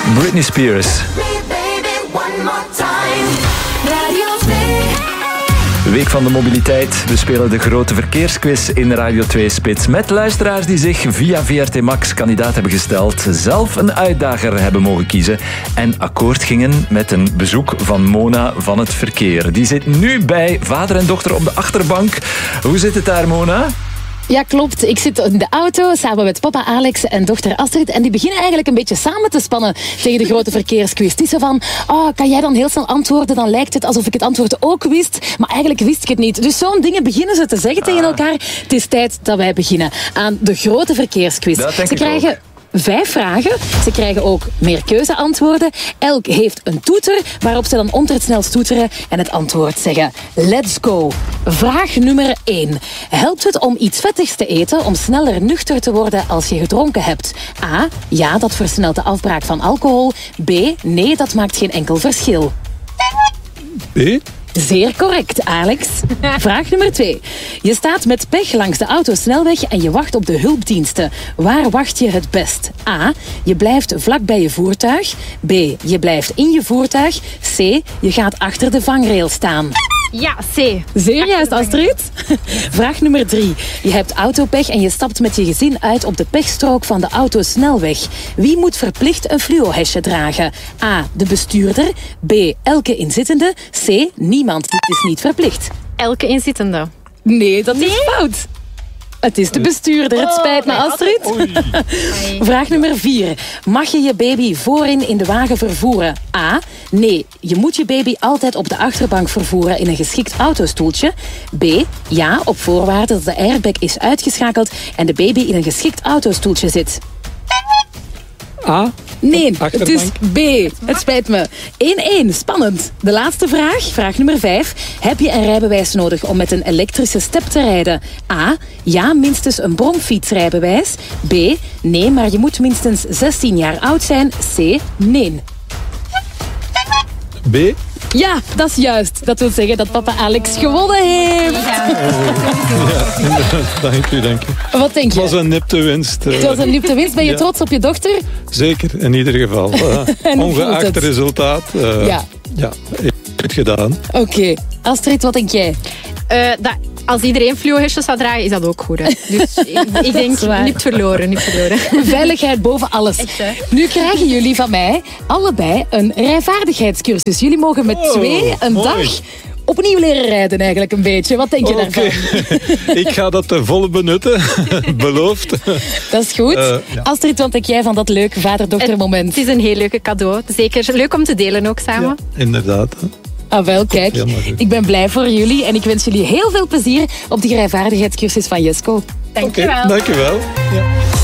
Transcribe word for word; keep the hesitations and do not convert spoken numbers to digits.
Britney Spears. Week van de mobiliteit. We spelen de grote verkeersquiz in Radio twee Spits met luisteraars die zich via V R T Max kandidaat hebben gesteld, zelf een uitdager hebben mogen kiezen en akkoord gingen met een bezoek van Mona van het verkeer. Die zit nu bij vader en dochter op de achterbank. Hoe zit het daar, Mona? Ja, klopt. Ik zit in de auto samen met papa Alex en dochter Astrid. En die beginnen eigenlijk een beetje samen te spannen tegen de grote verkeersquiz. Het is zo van, oh, kan jij dan heel snel antwoorden? Dan lijkt het alsof ik het antwoord ook wist. Maar eigenlijk wist ik het niet. Dus zo'n dingen beginnen ze te zeggen ah. tegen elkaar. Het is tijd dat wij beginnen aan de grote verkeersquiz. Dat denk ze ik krijgen... ook. Vijf vragen. Ze krijgen ook meer keuzeantwoorden. Elk heeft een toeter waarop ze dan ontersnel toeteren en het antwoord zeggen. Let's go. Vraag nummer één. Helpt het om iets vettigs te eten om sneller nuchter te worden als je gedronken hebt? A. Ja, dat versnelt de afbraak van alcohol. B. Nee, dat maakt geen enkel verschil. B. Zeer correct, Alex. Vraag nummer twee. Je staat met pech langs de autosnelweg en je wacht op de hulpdiensten. Waar wacht je het best? A. Je blijft vlak bij je voertuig. B. Je blijft in je voertuig. C. Je gaat achter de vangrail staan. Ja, C. Zeer juist, Astrid. Vraag nummer drie. Je hebt autopech en je stapt met je gezin uit op de pechstrook van de autosnelweg. Wie moet verplicht een fluohesje dragen? A. De bestuurder. B. Elke inzittende. C. Niemand. Dit is niet verplicht. Elke inzittende. Nee, dat Nee? is fout. Het is de bestuurder. Het spijt me, Astrid. Vraag nummer vier. Mag je je baby voorin in de wagen vervoeren? A. Nee, je moet je baby altijd op de achterbank vervoeren in een geschikt autostoeltje. B. Ja, op voorwaarde dat de airbag is uitgeschakeld en de baby in een geschikt autostoeltje zit. A. Nee, Achterbank. het is B. Het spijt me. één-één, spannend. De laatste vraag, vraag nummer vijf. Heb je een rijbewijs nodig om met een elektrische step te rijden? A. Ja, minstens een bromfietsrijbewijs. B. Nee, maar je moet minstens zestien jaar oud zijn. C. Nee. B. Ja, dat is juist. Dat wil zeggen dat papa Alex gewonnen heeft. Ja, inderdaad. Dank u, dank u. Wat denk je? Het was een nipte winst. Het was een nipte winst. Ben je Ja. trots op je dochter? Zeker, in ieder geval. Uh, En hoe voelt ongeacht het? het resultaat. Uh, Ja. Ja, ik heb het gedaan. Oké. Okay. Astrid, wat denk jij? Uh, dat, als iedereen fluohesjes zou dragen, is dat ook goed. Hè? Dus ik, ik denk, waar. niet verloren, niet verloren. Veiligheid boven alles. Echt, hè? Nu krijgen jullie van mij allebei een rijvaardigheidscursus. Jullie mogen met Oh, twee een mooi. dag opnieuw leren rijden eigenlijk een beetje. Wat denk je Oké, daarvan? ik ga dat ten volle benutten. Beloofd. Dat is goed. Uh, ja. Astrid, wat denk jij van dat leuke vader-dochter moment? Het is een heel leuke cadeau. Zeker leuk om te delen ook samen. Ja, inderdaad. Ah, wel, kijk. helemaal goed. Ik ben blij voor jullie en ik wens jullie heel veel plezier op die rijvaardigheidscursus van Jesco. Dank je wel. Dank je wel. Ja.